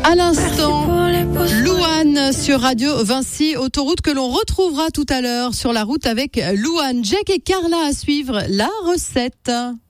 À l'instant, Louane sur Radio Vinci Autoroute que l'on retrouvera tout à l'heure sur la route avec Louane. Jack et Carla à suivre la recette.